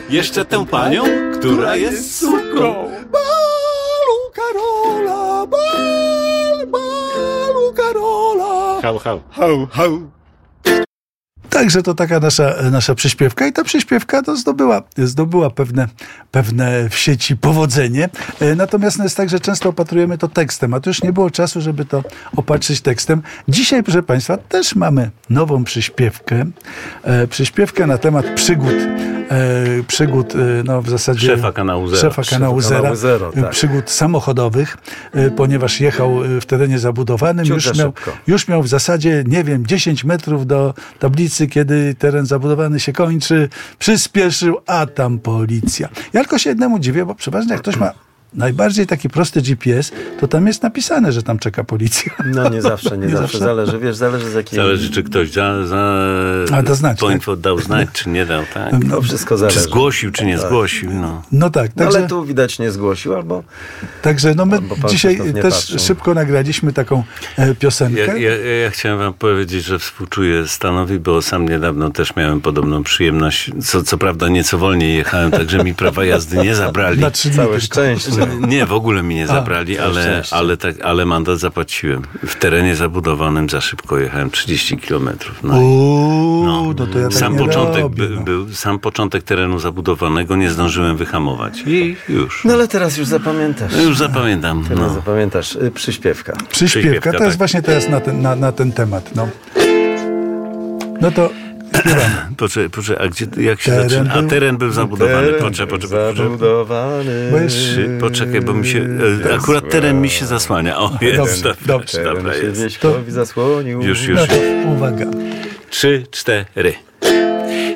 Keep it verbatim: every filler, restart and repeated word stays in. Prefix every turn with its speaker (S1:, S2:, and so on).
S1: jeszcze tę panią, która jest suką.
S2: Balu Karola, bal, balu Karola.
S1: Hał, hał.
S2: Hał, hał. Także to taka nasza, nasza przyśpiewka i ta przyśpiewka to zdobyła, zdobyła pewne, pewne w sieci powodzenie. Natomiast no jest tak, że często opatrujemy to tekstem, a tu już nie było czasu, żeby to opatrzyć tekstem. Dzisiaj, proszę Państwa, też mamy nową przyśpiewkę. E, przyśpiewkę na temat przygód. E, przygód, e, no w zasadzie...
S1: Szefa kanału Zero.
S2: Szefa kanału
S3: Szefa
S2: Zera.
S3: kanału Zero, tak.
S2: Przygód samochodowych, e, ponieważ jechał w terenie zabudowanym.
S3: Ciut
S2: Już
S3: za
S2: miał,
S3: szybko.
S2: już miał w zasadzie, nie wiem, dziesięć metrów do tablicy, kiedy teren zabudowany się kończy, przyspieszył, a tam policja. Ja tylko się jednemu dziwię, bo przeważnie jak ktoś ma najbardziej taki prosty G P S, to tam jest napisane, że tam czeka policja.
S3: No nie zawsze, nie,
S2: Nie
S3: zawsze.
S2: zawsze.
S3: Zależy, wiesz, zależy z jakiej...
S1: Zależy, czy ktoś za, za
S2: A, to znaczy,
S1: poinfo dał znać, czy nie dał, tak?
S3: No wszystko zależy.
S1: Czy zgłosił, czy nie
S3: Tak.
S1: zgłosił, no.
S2: No tak,
S3: No,
S2: także,
S3: ale tu widać nie zgłosił, albo...
S2: także no my
S3: Albo pan
S2: dzisiaj
S3: Krzysztof nie
S2: też
S3: patrzył.
S2: szybko nagraliśmy taką e, piosenkę.
S1: Ja, ja, ja chciałem wam powiedzieć, że współczuję Stanowi, bo sam niedawno też miałem podobną przyjemność. Co, co prawda nieco wolniej jechałem, także mi prawa jazdy nie zabrali.
S2: Na trzy dni
S3: Całe
S2: tylko.
S3: szczęście.
S1: Nie, w ogóle mi nie zabrali, ale,
S3: szczęście.
S1: ale, tak, ale mandat zapłaciłem. W terenie zabudowanym za szybko jechałem trzydzieści kilometrów. No i
S2: Uuu,
S1: no,
S2: no to ja tak
S1: sam
S2: nie
S1: początek
S2: robię,
S1: by,
S2: no.
S1: był, sam początek terenu zabudowanego, nie zdążyłem wyhamować. I już.
S3: No ale teraz już zapamiętasz.
S1: Już zapamiętam.
S3: Teraz
S1: No.
S3: zapamiętasz. Y, Przyśpiewka.
S2: Przyśpiewka,
S1: Przyśpiewka,
S2: to jest
S1: tak.
S2: właśnie teraz na ten, na, na ten temat. No, no to śpiewamy.
S1: Poczekaj, poczekaj, a gdzie, jak się
S2: Teren
S1: zaczyna? A
S2: był-
S1: teren był zabudowany.
S3: Teren
S1: Poczekaj, poczekaj, poczekaj.
S3: Zabudowany.
S2: Bo jest-
S1: Trzy, poczekaj, bo mi się... e, Akurat teren mi się zasłania. O, jest,
S2: Dobrze,
S1: dobra,
S2: dobrze.
S1: dobra
S3: Teren się
S1: jest.
S3: wieśkowi zasłonił.
S1: Już, już.
S2: No to uwaga.
S1: Trzy, cztery.